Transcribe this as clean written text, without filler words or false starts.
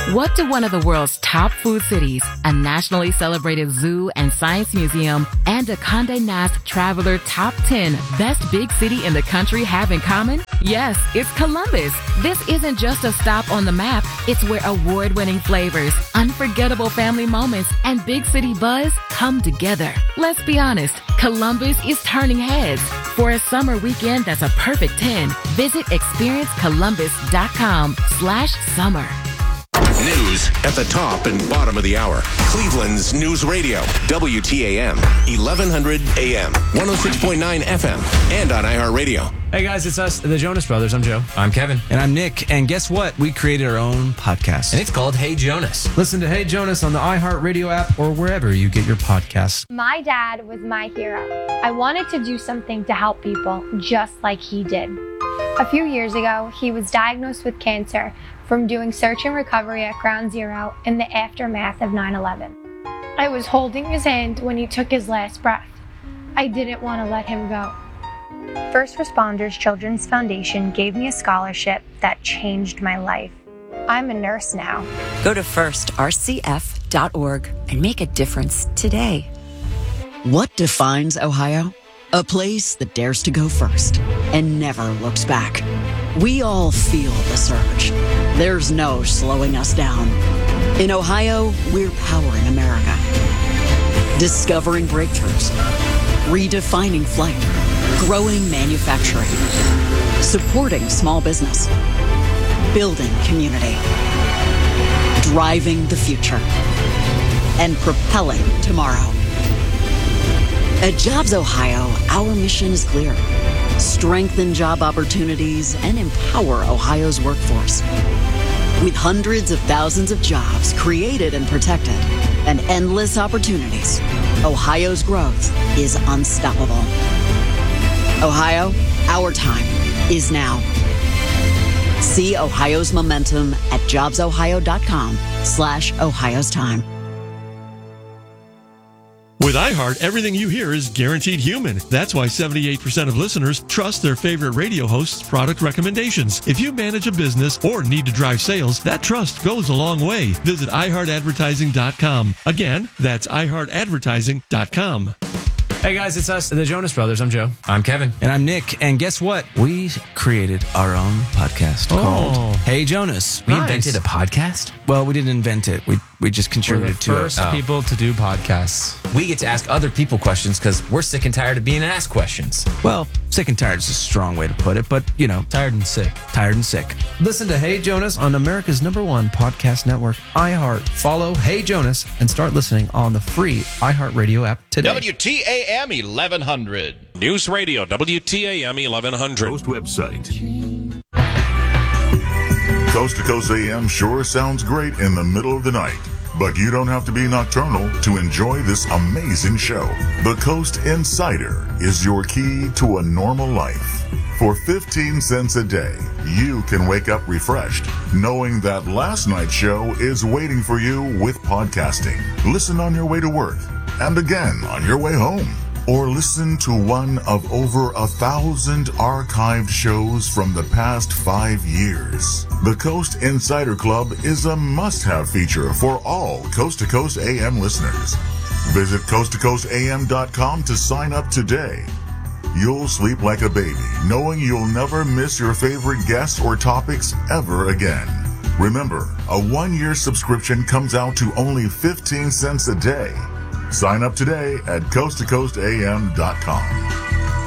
What do one of the world's top food cities, a nationally celebrated zoo and science museum, and a Condé Nast Traveler Top 10 best big city in the country have in common? Yes, it's Columbus. This isn't just a stop on the map. It's where award-winning flavors, unforgettable family moments, and big city buzz come together. Let's be honest, Columbus is turning heads. For a summer weekend that's a perfect 10, visit experiencecolumbus.com/summer. News at the top and bottom of the hour. Cleveland's News Radio, WTAM, 1100 AM, 106.9 FM, and on iHeartRadio. Hey guys, it's us, the Jonas Brothers. I'm Joe. I'm Kevin. And I'm Nick. And guess what? We created our own podcast. And it's called Hey Jonas. Listen to Hey Jonas on the iHeartRadio app or wherever you get your podcasts. My dad was my hero. I wanted to do something to help people just like he did. A few years ago, he was diagnosed with cancer from doing search and recovery at Ground Zero in the aftermath of 9/11. I was holding his hand when he took his last breath. I didn't want to let him go. First Responders Children's Foundation gave me a scholarship that changed my life. I'm a nurse now. Go to firstrcf.org and make a difference today. What defines Ohio? A place that dares to go first and never looks back. We all feel the surge. There's no slowing us down. In Ohio, we're powering America. Discovering breakthroughs, redefining flight, growing manufacturing, supporting small business, building community, driving the future, and propelling tomorrow. At Jobs Ohio, our mission is clear. Strengthen job opportunities and empower Ohio's workforce. With hundreds of thousands of jobs created and protected and endless opportunities, Ohio's growth is unstoppable. Ohio, our time is now. See Ohio's momentum at jobsohio.com/Ohio's time. With iHeart, everything you hear is guaranteed human. That's why 78% of listeners trust their favorite radio host's product recommendations. If you manage a business or need to drive sales, that trust goes a long way. Visit iHeartAdvertising.com. Again, that's iHeartAdvertising.com. Hey guys, it's us, the Jonas Brothers. I'm Joe. I'm Kevin. And I'm Nick. And guess what? We created our own podcast called Hey Jonas. We invented a podcast? Well, we didn't invent it. We just contributed to it. We're the first people to do podcasts. We get to ask other people questions because we're sick and tired of being asked questions. Well, sick and tired is a strong way to put it, but, you know. Tired and sick. Tired and sick. Listen to Hey Jonas on America's #1 podcast network, iHeart. Follow Hey Jonas and start listening on the free iHeartRadio app today. WTAM 1100. News Radio, WTAM 1100. Coast website. Coast to Coast AM sure sounds great in the middle of the night, but you don't have to be nocturnal to enjoy this amazing show. The Coast Insider is your key to a normal life. For 15 cents a day, you can wake up refreshed, knowing that last night's show is waiting for you with podcasting. Listen on your way to work, and again on your way home. Or listen to one of over 1,000 archived shows from the past 5 years. The Coast Insider Club is a must-have feature for all Coast to Coast AM listeners. Visit coasttocoastam.com to sign up today. You'll sleep like a baby, knowing you'll never miss your favorite guests or topics ever again. Remember, a 1-year subscription comes out to only 15 cents a day. Sign up today at coasttocoastam.com.